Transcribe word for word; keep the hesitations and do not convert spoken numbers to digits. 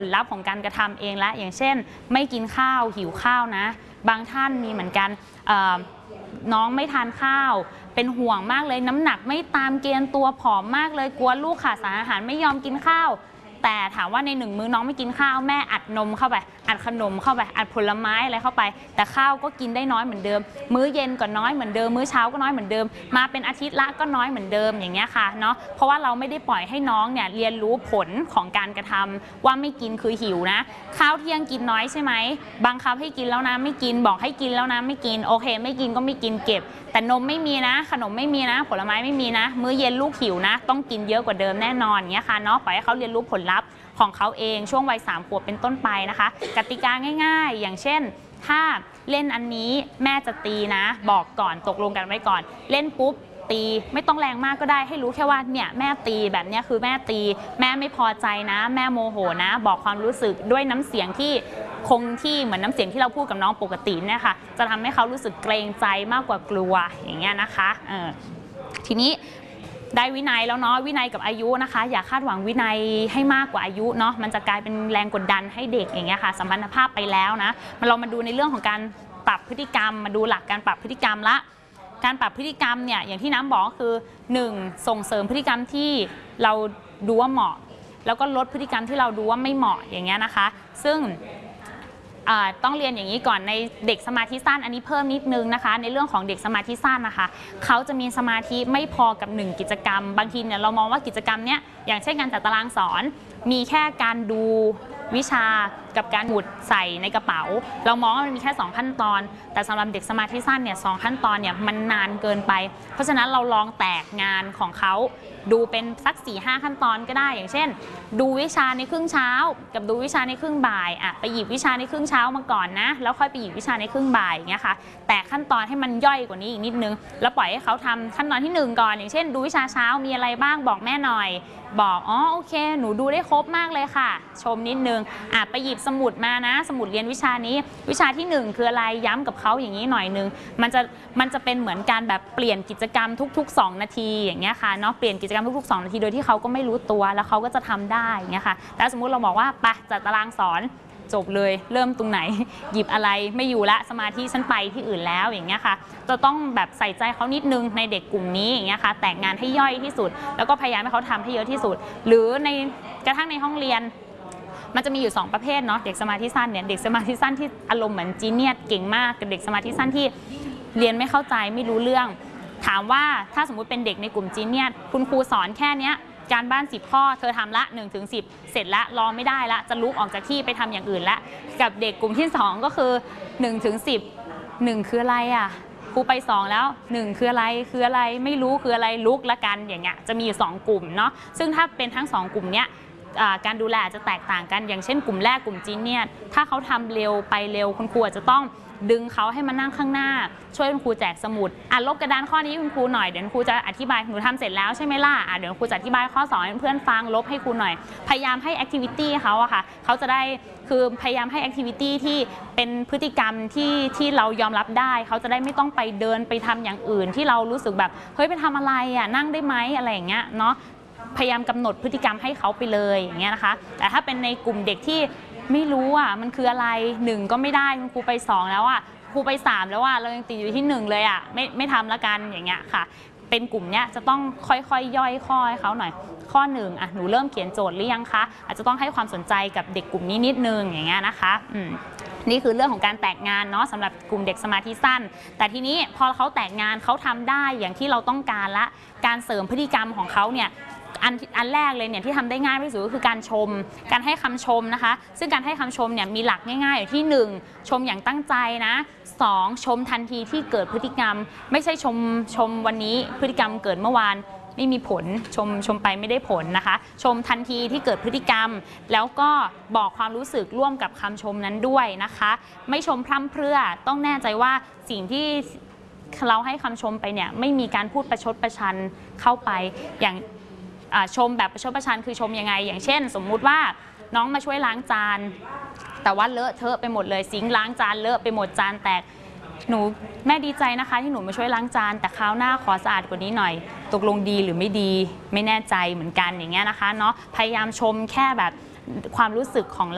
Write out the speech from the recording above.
ผลลัพธ์ของการกระทำเองละอย่างเช่นไม่กินข้าวหิวข้าวนะบางท่านมีเหมือนกันน้องไม่ทานข้าวเป็นห่วงมากเลยน้ำหนักไม่ตามเกณฑ์ตัวผอมมากเลยกลัวลูกขาดสารอาหารไม่ยอมกินข้าวแต่ถามว่าในหนึ่งมื้อน้องไม่กินข้าวแม่อัดนมเข้าไปอัดขนมเข้าไปอัดผลไม้อะไรเข้าไปแต่ข้าวก็กินได้น้อยเหมือนเดิมมื้อเย็นก็น้อยเหมือนเดิมมื้อเช้าก็น้อยเหมือนเดิมมาเป็นอาทิตย์ละก็น้อยเหมือนเดิมอย่างเงี้ยค่ะเนาะเพราะว่าเราไม่ได้ปล่อยให้น้องเนี่ยเรียนรู้ผลของการกระทำว่าไม่กินคือหิวนะข้าวเที่ยงกินน้อยใช่ไหมบังคับให้กินแล้วนะไม่กินบอกให้กินแล้วนะไม่กินโอเคไม่กินก็ไม่กินเก็บแต่นมไม่มีนะขนมไม่มีนะผลไม้ไม่มีนะมื้อเย็นลูกหิวนะต้องกินเยอะกว่าเดิมแน่นอนอย่างเงี้ยค่ะเนาะปล่อยให้เขาเรียนรู้ผลลัพธ์ของเขาเองช่วงวัยสามขวบเป็นต้นไปนะคะกติกาง่ายๆอย่างเช่นถ้าเล่นอันนี้แม่จะตีนะบอกก่อนตกลงกันไว้ก่อนเล่นปุ๊บตีไม่ต้องแรงมากก็ได้ให้รู้แค่ว่าเนี่ยแม่ตีแบบนี้คือแม่ตีแม่ไม่พอใจนะแม่โมโหนะบอกความรู้สึกด้วยน้ำเสียงที่คงที่เหมือนน้ำเสียงที่เราพูดกับน้องปกติเนี่ยค่ะจะทำให้เขารู้สึกเกรงใจมากกว่ากลัวอย่างเงี้ยนะคะเออทีนี้ได้วินัยแล้วเนาะวินัยกับอายุนะคะอย่าคาดหวังวินัยให้มากกว่าอายุเนาะมันจะกลายเป็นแรงกดดันให้เด็กอย่างเงี้ยค่ะสัมพันธภาพไปแล้วนะมาเรามาดูในเรื่องของการปรับพฤติกรรมมาดูหลักการปรับพฤติกรรมละการปรับพฤติกรรมเนี่ยอย่างที่น้ำบอกก็คือหนึ่งส่งเสริมพฤติกรรมที่เราดูว่าเหมาะแล้วก็ลดพฤติกรรมที่เราดูว่าไม่เหมาะอย่างเงี้ยนะคะซึ่งต้องเรียนอย่างนี้ก่อนในเด็กสมาธิสั้นอันนี้เพิ่มนิดนึงนะคะในเรื่องของเด็กสมาธิสั้นนะคะเขาจะมีสมาธิไม่พอกับหนึ่งกิจกรรมบางทีเนี่ยเรามองว่ากิจกรรมเนี้ยอย่างเช่นการจัดตารางสอนมีแค่การดูวิชากับการหมุดใส่ในกระเป๋าเรามองว่ามันมีแค่สองขั้นตอนแต่สำหรับเด็กสมาธิสั้นเนี่ยสองขั้นตอนเนี่ยมันนานเกินไปเพราะฉะนั้นเราลองแตกงานของเขาดูเป็นสัก สี่ห้า ขั้นตอนก็ได้อย่างเช่นดูวิชาในครึ่งเช้ากับดูวิชาในครึ่งบ่ายอ่ะไปหยิบวิชาในครึ่งเช้ามาก่อนนะแล้วค่อยไปหยิบวิชาในครึ่งบ่ายอย่างเงี้ยค่ะแต่ขั้นตอนให้มันย่อยกว่านี้อีกนิดนึงแล้วปล่อยให้เขาทำขั้นตอนที่หนึ่งก่อนอย่างเช่นดูวิชาเช้ามีอะไรบ้างบอกแม่หน่อยบอกอ๋อโอเคหนูดูได้ครบมากเลยค่ะชมนิดนึงอ่ะไปหยิบสมุดมานะสมุดเรียนวิชานี้วิชาที่หนึ่งคืออะไรย้ำกับเขาอย่างนี้หน่อยนึงมันจะมันจะเป็นเหมือนการแบบเปลี่ยนกิจกรรมทุกๆสองนาทีอย่างเงี้ยค่ะเนาะเปลี่ยนกิจกรรมทุกๆสองนาทีโดยที่เขาก็ไม่รู้ตัวแล้วเขาก็จะทำได้อย่างเงี้ยค่ะแต่สมมุติเราบอกว่าไปจัดตารางสอนจบเลยเริ่มตรงไหนหยิบอะไรไม่อยู่ละสมาธิฉันไปที่อื่นแล้วอย่างเงี้ยค่ะจะต้องแบบใส่ใจเขานิดนึงในเด็กกลุ่มนี้อย่างเงี้ยค่ะแต่งงานให้ย่อยที่สุดแล้วก็พยายามให้เขาทำให้เยอะที่สุดหรือในกระทั่งในห้องเรียนมันจะมีอยู่สองประเภทเนาะเด็กสมาธิสั้นเนี่ยเด็กสมาธิสั้นที่อารมณ์เหมือนจีเนียสเก่งมากกับเด็กสมาธิสั้นที่เรียนไม่เข้าใจไม่รู้เรื่องถามว่าถ้าสมมุติเป็นเด็กในกลุ่มจีเนียสคุณครูสอนแค่เนี้ยการบ้านสิบข้อเธอทำละหนึ่งถึงสิบเสร็จละรอไม่ได้ละจะลุกออกจากที่ไปทำอย่างอื่นละกับเด็กกลุ่มที่สองก็คือหนึ่งถึงสิบ หนึ่งคืออะไรอ่ะครูไปสองแล้วหนึ่งคืออะไรคืออะไรไม่รู้คืออะไรลุกละกันอย่างเงี้ยจะมีอยู่สองกลุ่มเนาะซึ่งถ้าเป็นทั้งสองกลุ่มเนี้ยการดูแลจะแตกต่างกันอย่างเช่นกลุ่มแรกกลุ่มจีนเนี่ยถ้าเขาทำเร็วไปเร็วคุณครูจะต้องดึงเขาให้มานั่งข้างหน้าช่วยคุณครูแจกสมุดอ่ะลบกระดานข้อนี้คุณครูหน่อยเดี๋ยวครูจะอธิบายหนูทำเสร็จแล้วใช่ไหมล่ะอ่ะเดี๋ยวครูจะอธิบายข้อสอนให้เพื่อนฟังลบให้ครูหน่อยพยายามให้แอคทิวิตี้เขาอะค่ะเขาจะได้คือพยายามให้แอคทิวิตี้ที่เป็นพฤติกรรมที่ที่เรายอมรับได้เขาจะได้ไม่ต้องไปเดินไปทำอย่างอื่นที่เรารู้สึกแบบเฮ้ยไปทำอะไรอ่ะนั่งได้ไหมอะไรอย่างเงี้ยเนาะพยายามกำหนดพฤติกรรมให้เขาไปเลยอย่างเงี้ยนะคะแต่ถ้าเป็นในกลุ่มเด็กที่ไม่รู้อ่ะมันคืออะไรหนึ่งก็ไม่ได้คุณครูไปสองแล้วอ่ะครูไปสามแล้วอ่ะเรายังติดอยู่ที่หนึ่งเลยอ่ะไม่ไม่ทำละกันอย่างเงี้ยค่ะเป็นกลุ่มเนี้ยจะต้องค่อยๆ ย่อยข้อให้เขาหน่อยข้อหนึ่งอ่ะหนูเริ่มเขียนโจทย์หรือยังคะอาจจะต้องให้ความสนใจกับเด็กกลุ่มนี้นิดนึงอย่างเงี้ยนะคะอืมนี่คือเรื่องของการแตกงานเนาะสำหรับกลุ่มเด็กสมาธิสั้นแต่ทีนี้พอเขาแตกงานเขาทำได้อย่างที่เราต้องการละการเสริมพฤติกรรมของเขาเนี่ยอันอันแรกเลยเนี่ยที่ทำได้ง่ายที่สุดก็คือการชมการให้คำชมนะคะซึ่งการให้คำชมเนี่ยมีหลักง่ายๆอยู่ที่หนึ่งชมอย่างตั้งใจนะสองชมทันทีที่เกิดพฤติกรรมไม่ใช่ชมชมวันนี้พฤติกรรมเกิดเมื่อวานไม่มีผลชมชมไปไม่ได้ผลนะคะชมทันทีที่เกิดพฤติกรรมแล้วก็บอกความรู้สึกร่วมกับคำชมนั้นด้วยนะคะไม่ชมพร่ำเพรื่อต้องแน่ใจว่าสิ่งที่เราให้คำชมไปเนี่ยไม่มีการพูดประชดประชันเข้าไปอย่างชมแบบประชดประชันคือชมยังไงอย่างเช่นสมมุติว่าน้องมาช่วยล้างจานแต่ว่าเลอะเทอะไปหมดเลยซิงค์ล้างจานเลอะไปหมดจานแตกหนูแม่ดีใจนะคะที่หนูมาช่วยล้างจานแต่คราวหน้าขอสะอาดกว่านี้หน่อยตกลงดีหรือไม่ดีไม่แน่ใจเหมือนกันอย่างเงี้ยนะคะเนาะพยายามชมแค่แบบความรู้สึกของ